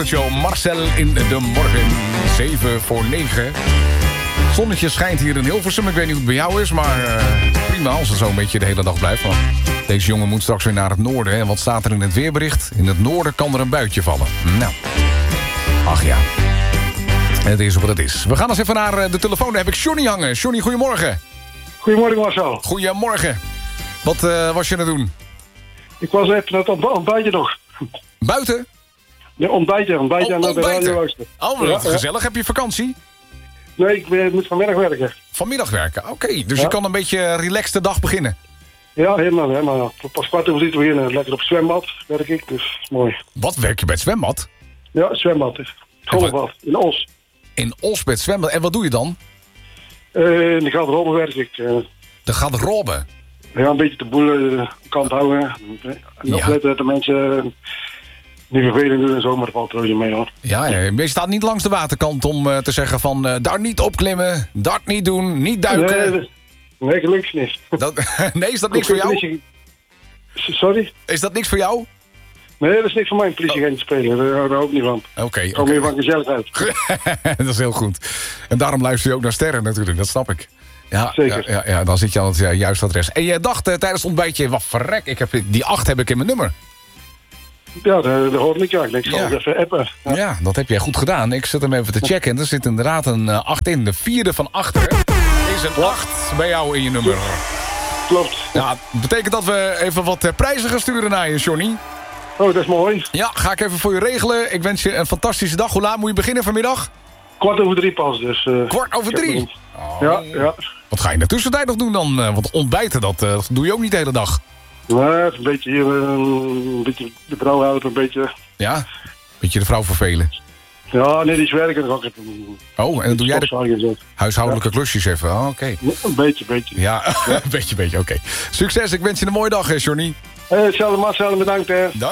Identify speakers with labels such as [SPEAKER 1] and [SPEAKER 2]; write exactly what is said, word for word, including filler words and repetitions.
[SPEAKER 1] ochtendshow. Marcel in de morgen. zeven voor negen. Zonnetje schijnt hier in Hilversum. Ik weet niet hoe het bij jou is, maar uh, prima als het zo een beetje de hele dag blijft. Want deze jongen moet straks weer naar het noorden. En wat staat er in het weerbericht? In het noorden kan er een buitje vallen. Nou, ach ja. Het is wat het is. We gaan eens even naar de telefoon. Daar heb ik Johnny hangen. Johnny, goedemorgen.
[SPEAKER 2] Goedemorgen Marcel.
[SPEAKER 1] Goedemorgen. Wat uh, was je aan het doen?
[SPEAKER 2] Ik was even naar het ontbijtje nog.
[SPEAKER 1] Buiten?
[SPEAKER 2] Ja, ontbijtje. Ontbijtje
[SPEAKER 1] oh,
[SPEAKER 2] aan de radio luisteren.
[SPEAKER 1] Oh, wat ja, gezellig. Ja. Heb je vakantie?
[SPEAKER 2] Nee, ik ben, moet vanmiddag werken.
[SPEAKER 1] Vanmiddag werken, oké. Okay. Dus
[SPEAKER 2] ja.
[SPEAKER 1] je kan een beetje relaxed de dag beginnen?
[SPEAKER 2] Ja, helemaal. helemaal. Pas kwart over drie beginnen. Lekker op het zwembad werk ik, dus mooi.
[SPEAKER 1] Wat, werk je bij het zwembad?
[SPEAKER 2] Ja, het zwembad. Het golfbad in Os.
[SPEAKER 1] In Os bij het zwembad. En wat doe je dan?
[SPEAKER 2] Uh, in de garderobe werk ik. Uh.
[SPEAKER 1] De garderobe?
[SPEAKER 2] Ja, een beetje de boel uh, kant houden. En opletten ja. dat de mensen niet vervelend doen en zo, maar dat valt er mee hoor.
[SPEAKER 1] Ja, ja, je staat niet langs de waterkant om uh, te zeggen van uh, daar niet opklimmen, dat niet doen, niet duiken.
[SPEAKER 2] Nee, nee gelukkig niet.
[SPEAKER 1] Dat, nee, is dat niks voor jou?
[SPEAKER 2] Sorry?
[SPEAKER 1] Is dat niks voor jou?
[SPEAKER 2] Nee, dat is niks voor mij, een politieagent te spelen. Daar hou ik ook niet van.
[SPEAKER 1] Oké. Okay,
[SPEAKER 2] ik kom
[SPEAKER 1] okay.
[SPEAKER 2] meer van gezelligheid.
[SPEAKER 1] Dat is heel goed. En daarom luister je ook naar sterren natuurlijk, dat snap ik. Ja,
[SPEAKER 2] zeker.
[SPEAKER 1] Ja, ja, ja, dan zit je aan het ja, juiste adres. En jij dacht uh, tijdens het ontbijtje, wat verrek, ik heb, die acht heb ik in mijn nummer.
[SPEAKER 2] Ja, dat, dat hoorde ik ja. Ik denk, ik zal ja. even appen.
[SPEAKER 1] Ja. ja, dat heb jij goed gedaan. Ik zet hem even te checken en er zit inderdaad een uh, acht in. De vierde van achter is een acht bij jou in je nummer.
[SPEAKER 2] Klopt.
[SPEAKER 1] Ja, betekent dat we even wat uh, prijzen gaan sturen naar je, Johnny.
[SPEAKER 2] Oh, dat is mooi.
[SPEAKER 1] Ja, ga ik even voor je regelen. Ik wens je een fantastische dag. Hoe laat moet je beginnen vanmiddag?
[SPEAKER 2] Kwart over drie pas, dus... Uh,
[SPEAKER 1] Kwart over drie?
[SPEAKER 2] Oh. Ja, ja.
[SPEAKER 1] Wat ga je in de tussentijd nog doen dan? Want ontbijten, dat uh, doe je ook niet de hele dag.
[SPEAKER 2] Nee, een beetje hier, een beetje de vrouw houden, een beetje...
[SPEAKER 1] Ja, een beetje de vrouw vervelen.
[SPEAKER 2] Ja, nee, die is werken. Dan
[SPEAKER 1] oh, en dan doe jij de huishoudelijke ja. klusjes even. Oh, oké. Okay.
[SPEAKER 2] Een beetje, beetje.
[SPEAKER 1] Ja, ja. een beetje, beetje, oké. Okay. Succes, ik wens je een mooie dag, hè, Johnny.
[SPEAKER 2] Hey, hetzelfde Marcel, bedankt hè.
[SPEAKER 1] Dank.